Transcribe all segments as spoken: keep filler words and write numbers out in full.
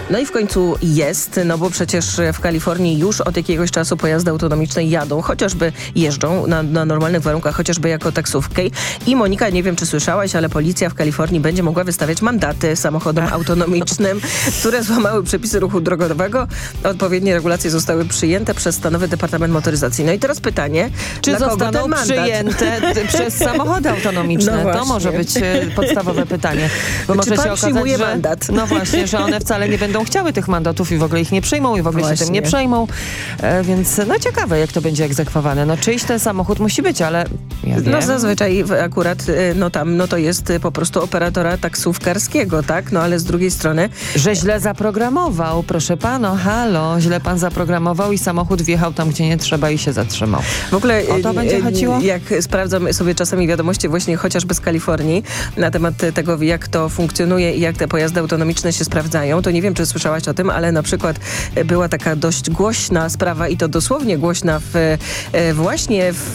No i w końcu jest, no bo przecież w Kalifornii już od jakiegoś czasu pojazdy autonomiczne jadą, chociażby jeżdżą na, na normalnych warunkach, chociażby jako taksówki. I Monika, nie wiem czy słyszałaś, ale policja w Kalifornii będzie mogła wystawiać mandaty samochodom autonomicznym, które złamały przepisy ruchu drogowego. Odpowiednie regulacje zostały przyjęte przez Stanowy Departament Motoryzacji. No i teraz pytanie, czy dla kogo ten zostaną mandat? przyjęte przez samochody autonomiczne? No to może być podstawowe pytanie. Bo Czy może pan się okazać, przyjmuje że, mandat? No właśnie, że one wcale nie będą chciały tych mandatów i w ogóle ich nie przyjmą i w ogóle Właśnie. się tym nie przejmą. E, więc no ciekawe, jak to będzie egzekwowane. No czyjś ten samochód musi być, ale ja No wiem. zazwyczaj akurat no tam no to jest po prostu operatora taksówkarskiego, tak? No ale z drugiej strony... Że źle zaprogramował, proszę pana, halo, źle pan zaprogramował i samochód wjechał tam, gdzie nie trzeba i się zatrzymał. W ogóle o to będzie chodziło? Jak sprawdzam sobie czasami wiadomości właśnie chociażby z Kalifornii na temat tego, jak to funkcjonuje i jak te pojazdy autonomiczne się sprawdzają, to nie wiem, czy słyszałaś o tym, ale na przykład była taka dość głośna sprawa i to dosłownie głośna w, właśnie w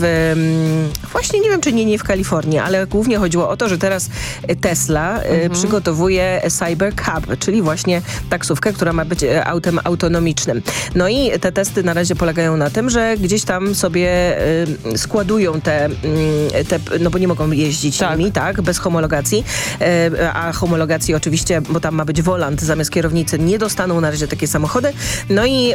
właśnie nie wiem, czy nie, nie w Kalifornii, ale głównie chodziło o to, że teraz Tesla mhm. przygotowuje Cybercab, czyli właśnie taksówkę, która ma być autem autonomicznym. No i te testy na razie polegają na tym, że gdzieś tam sobie y, składują te, y, te, no bo nie mogą jeździć tak. nimi, tak, bez homologacji, y, a homologacji oczywiście, bo tam ma być wolant zamiast kierownicy, nie dostaną na razie takie samochody. No i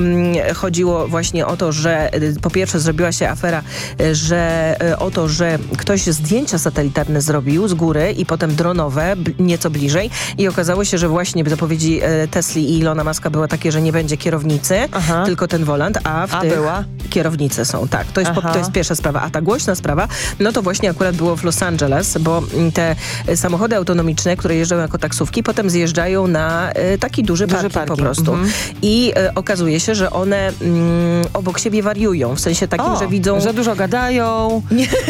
y, chodziło właśnie o to, że y, po pierwsze zrobiła się afera, y, że y, o to, że ktoś zdjęcia satelitarne zrobił z góry i potem dronowe, b- nieco bliżej i okazało się, że właśnie zapowiedzi y, Tesli i Ilona Muska były takie, że nie będzie kierownicy, Aha. tylko ten wolant, a w A tych była? kierownice są, tak. To jest, po, Aha. to jest pierwsza sprawa. A ta głośna sprawa, no to właśnie akurat było w Los Angeles, bo te samochody autonomiczne, które jeżdżą jako taksówki, potem zjeżdżają na y, taki duży, duży parking, parking po prostu. Mhm. I y, okazuje się, że one mm, obok siebie wariują, w sensie takim, O, że widzą... że dużo gadają,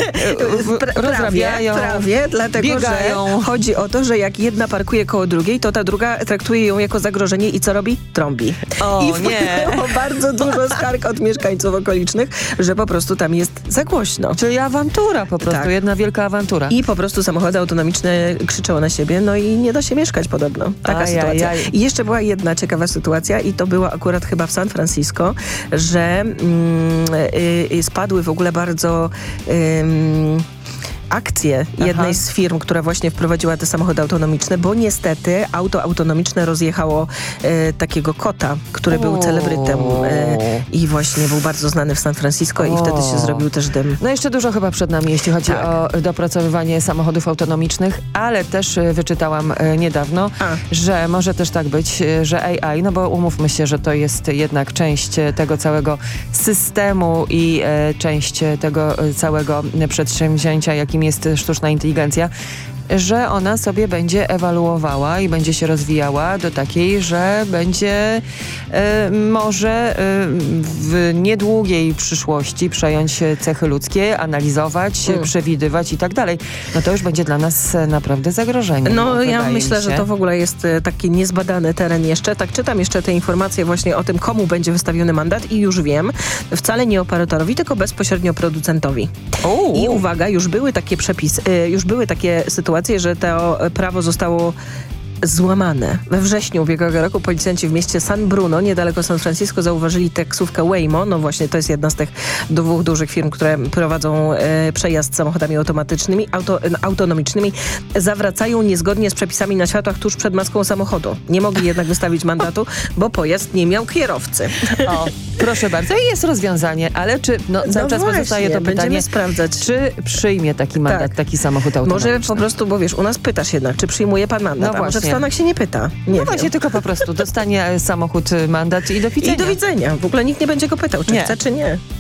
Pra- rozrabiają, prawie, prawie, dlatego biegają. że chodzi o to, że jak jedna parkuje koło drugiej, to ta druga traktuje ją jako zagrożenie i co robi? Trąbi. O, I nie. wpłynęło bardzo dużo skarg od mieszkańców okolicznych, że po prostu tam jest za głośno. Czyli awantura po prostu, Tak. jedna wielka awantura. I po prostu samochody autonomiczne krzyczą na siebie, no i nie da się mieszkać podobno. Taka Aj, sytuacja. aj, aj. I jeszcze była jedna ciekawa sytuacja i to była akurat chyba w San Francisco, że mm, y, y, spadły w ogóle bardzo... Y, akcje jednej Aha. z firm, która właśnie wprowadziła te samochody autonomiczne, bo niestety auto autonomiczne rozjechało e, takiego kota, który O. był celebrytem e, i właśnie był bardzo znany w San Francisco i O. wtedy się zrobił też dym. No jeszcze dużo chyba przed nami, jeśli chodzi Tak. o dopracowywanie samochodów autonomicznych, ale też y, wyczytałam y, niedawno, A. że może też tak być, y, że A I, no bo umówmy się, że to jest jednak część y, tego całego systemu i y, część y, tego y, całego y, przedsięwzięcia, jakim jest sztuczna inteligencja, że ona sobie będzie ewaluowała i będzie się rozwijała do takiej, że będzie e, może e, w niedługiej przyszłości przejąć cechy ludzkie, analizować, Hmm. przewidywać i tak dalej. No to już będzie dla nas e, naprawdę zagrożenie. No ja wydaje myślę, mi się. że to w ogóle jest e, taki niezbadany teren jeszcze. Tak czytam jeszcze te informacje właśnie o tym, komu będzie wystawiony mandat i już wiem, wcale nie operatorowi, tylko bezpośrednio producentowi. O, I uwaga, już były takie przepisy, y, już były takie sytuacje, że to prawo zostało złamane. We wrześniu ubiegłego roku policjanci w mieście San Bruno, niedaleko San Francisco, zauważyli taksówkę Waymo. No właśnie, to jest jedna z tych dwóch dużych firm, które prowadzą e, przejazd samochodami automatycznymi, auto, e, autonomicznymi. Zawracają niezgodnie z przepisami na światłach tuż przed maską samochodu. Nie mogli jednak wystawić mandatu, bo pojazd nie miał kierowcy. o, proszę bardzo. I jest rozwiązanie, ale czy, no cały No czas właśnie, pozostaje to pytanie, będziemy sprawdzać. czy przyjmie taki mandat, Tak. taki samochód autonomiczny? Może po prostu, bo wiesz, u nas pytasz jednak, czy przyjmuje pan mandat, No a może w właśnie. Stanach się nie pyta. Nie No wiem. właśnie, tylko po prostu dostanie samochód mandat i do widzenia. I do widzenia. W ogóle nikt nie będzie go pytał, czy Nie. chce, czy nie.